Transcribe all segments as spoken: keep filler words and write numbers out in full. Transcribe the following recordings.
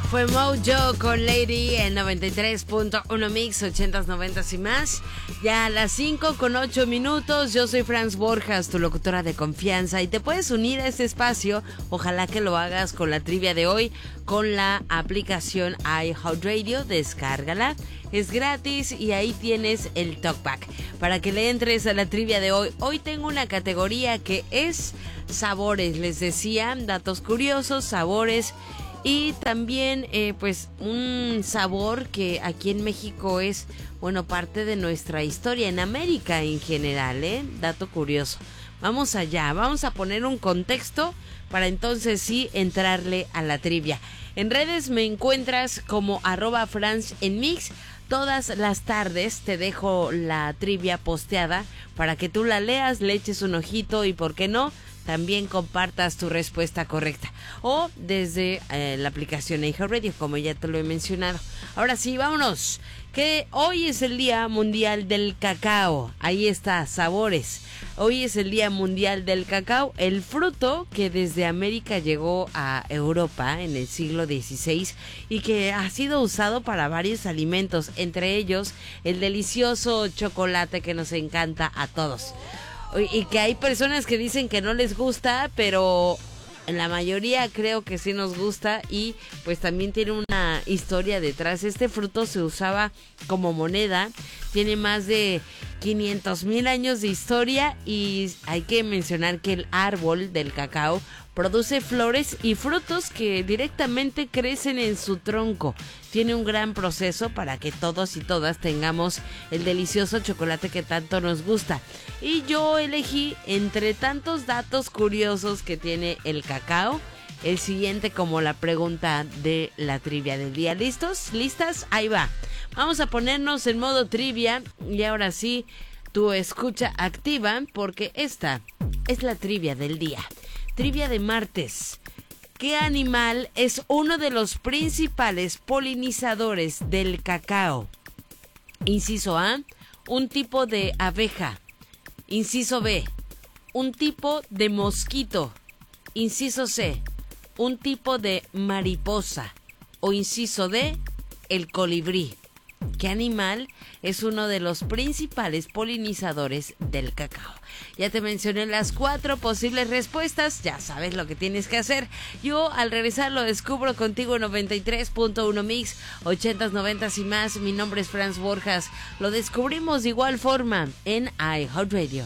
Fue Mojo con Lady en noventa y tres punto uno Mix, ochentas, noventas y más. Ya a las cinco con ocho minutos, yo soy Franz Borjas, tu locutora de confianza, y te puedes unir a este espacio. Ojalá que lo hagas con la trivia de hoy, con la aplicación iHeartRadio. Descárgala, es gratis y ahí tienes el talkback para que le entres a la trivia de hoy. Hoy tengo una categoría que es sabores, les decía, datos curiosos, sabores. Y también, eh, pues, un sabor que aquí en México es, bueno, parte de nuestra historia, en América en general, ¿eh? Dato curioso. Vamos allá, vamos a poner un contexto para entonces sí entrarle a la trivia. En redes me encuentras como arroba Franz en Mix. Todas las tardes te dejo la trivia posteada para que tú la leas, le eches un ojito y, ¿por qué no?, también compartas tu respuesta correcta. O desde eh, la aplicación iHeartRadio, como ya te lo he mencionado. Ahora sí, vámonos. Que hoy es el Día Mundial del Cacao. Ahí está, sabores. Hoy es el Día Mundial del Cacao, el fruto que desde América llegó a Europa en el siglo dieciséis y que ha sido usado para varios alimentos, entre ellos el delicioso chocolate que nos encanta a todos. Y que hay personas que dicen que no les gusta, pero en la mayoría creo que sí nos gusta, y pues también tiene una historia detrás. Este fruto se usaba como moneda, tiene más de quinientos mil años de historia, y hay que mencionar que el árbol del cacao produce flores y frutos que directamente crecen en su tronco. Tiene un gran proceso para que todos y todas tengamos el delicioso chocolate que tanto nos gusta. Y yo elegí, entre tantos datos curiosos que tiene el cacao, el siguiente como la pregunta de la trivia del día. ¿Listos? ¿Listas? Ahí va. Vamos a ponernos en modo trivia y ahora sí, tu escucha activa, porque esta es la trivia del día. Trivia de martes. ¿Qué animal es uno de los principales polinizadores del cacao? Inciso A, un tipo de abeja. Inciso B, un tipo de mosquito. Inciso C, un tipo de mariposa. O inciso D, el colibrí. ¿Qué animal es uno de los principales polinizadores del cacao? Ya te mencioné las cuatro posibles respuestas, ya sabes lo que tienes que hacer. Yo al regresar lo descubro contigo en noventa y tres punto uno Mix, ochentas, noventas y más. Mi nombre es Franz Borjas. Lo descubrimos de igual forma en iHeartRadio.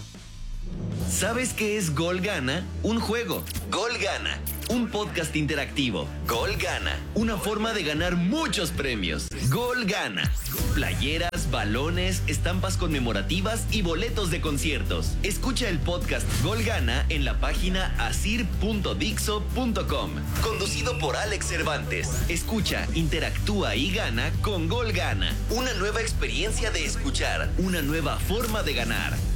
¿Sabes qué es Gol Gana? Un juego. Gol Gana, un podcast interactivo. Gol Gana, una forma de ganar muchos premios. Gol Gana, playeras, balones, estampas conmemorativas y boletos de conciertos. Escucha el podcast Gol Gana en la página asir punto dixo punto com. Conducido por Alex Cervantes. Escucha, interactúa y gana con Gol Gana. Una nueva experiencia de escuchar, una nueva forma de ganar.